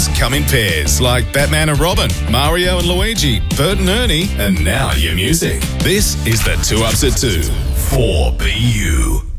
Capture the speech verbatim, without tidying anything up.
songs come in pairs, like Batman and Robin, Mario and Luigi, Bert and Ernie, and now your music. This is the Two Ups at Two for B U.